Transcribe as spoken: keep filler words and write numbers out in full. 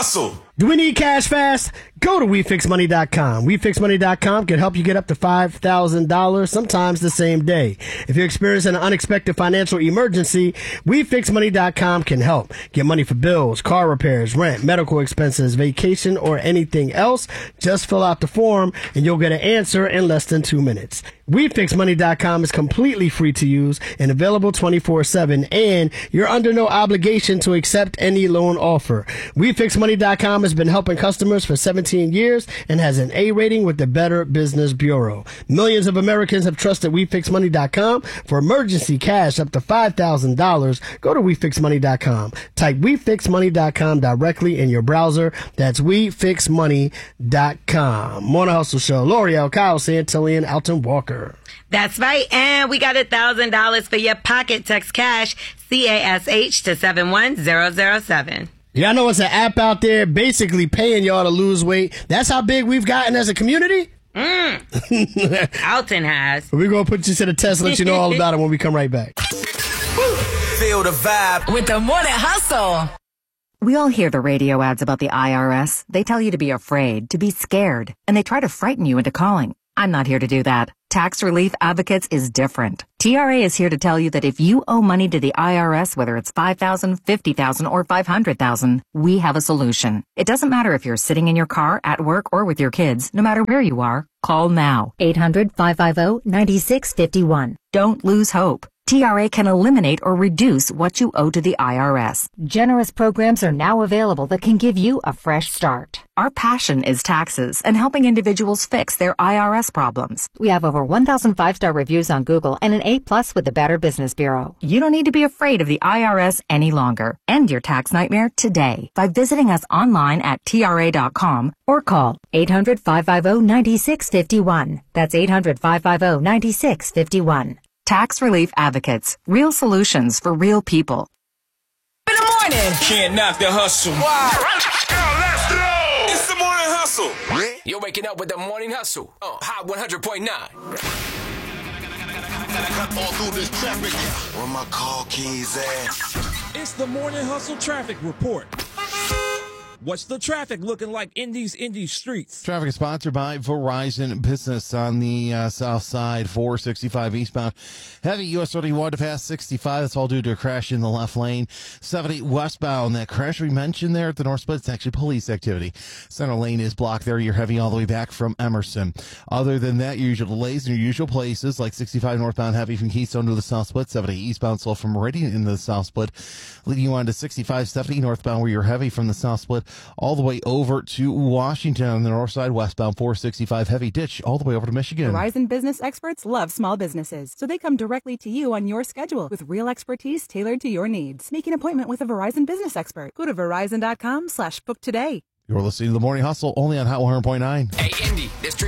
Hustle. Do we need cash fast? Go to we fix money dot com. we fix money dot com can help you get up to five thousand dollars, sometimes the same day. If you're experiencing an unexpected financial emergency, we fix money dot com can help. Get money for bills, car repairs, rent, medical expenses, vacation, or anything else. Just fill out the form and you'll get an answer in less than two minutes. we fix money dot com is completely free to use and available twenty-four seven, and you're under no obligation to accept any loan offer. we fix money dot com has been helping customers for seventeen years and has an A rating with the Better Business Bureau. Millions of Americans have trusted we fix money dot com for emergency cash up to five thousand dollars. Go to we fix money dot com. Type we fix money dot com directly in your browser. That's we fix money dot com. Morning Hustle Show. L'Oreal, Kyle Santillan, Alton Walker. That's right. And we got one thousand dollars for your pocket. Text cash, C A S H, to seven one zero zero seven. Yeah, I know it's an app out there basically paying y'all to lose weight. That's how big we've gotten as a community? Mm. Alton has. We're going to put you to the test and let you know all about it when we come right back. Feel the vibe with the Morning Hustle. We all hear the radio ads about the I R S. They tell you to be afraid, to be scared, and they try to frighten you into calling. I'm not here to do that. Tax Relief Advocates is different. T R A is here to tell you that if you owe money to the I R S, whether it's five thousand dollars, fifty thousand dollars, or five hundred thousand dollars, we have a solution. It doesn't matter if you're sitting in your car, at work, or with your kids. No matter where you are, call now. eight hundred, five five zero, nine six five one. Don't lose hope. T R A can eliminate or reduce what you owe to the I R S. Generous programs are now available that can give you a fresh start. Our passion is taxes and helping individuals fix their I R S problems. We have over one thousand five-star reviews on Google and an A plus with the Better Business Bureau. You don't need to be afraid of the I R S any longer. End your tax nightmare today by visiting us online at T R A dot com or call eight hundred, five five zero, nine six five one. That's eight hundred, five five zero, nine six five one. Tax Relief Advocates. Real solutions for real people. In the morning. Can't knock the hustle. Wow. Let's go. It's the Morning Hustle. You're waking up with the Morning Hustle. Uh, Hot one hundred point nine. All through this traffic. Where my car keys at? It's the Morning Hustle traffic report. What's the traffic looking like in these in these streets? Traffic is sponsored by Verizon Business on the uh, south side, four sixty-five eastbound. Heavy U S thirty-one to pass sixty-five. That's all due to a crash in the left lane. seventy westbound. That crash we mentioned there at the north split, it's actually police activity. Center lane is blocked there. You're heavy all the way back from Emerson. Other than that, your usual delays in your usual places, like sixty-five northbound heavy from Keystone to the south split. seventy eastbound slow from Meridian into the south split. Leading you on to sixty-five seventy northbound where you're heavy from the south split all the way over to Washington on the north side, westbound four sixty-five heavy ditch all the way over to Michigan. Verizon Business experts love small businesses, so they come directly to you on your schedule with real expertise tailored to your needs. Make an appointment with a Verizon Business expert. Go to verizon dot com slash book today. You're listening to The Morning Hustle only on Hot one hundred point nine. Hey, Indy, this tree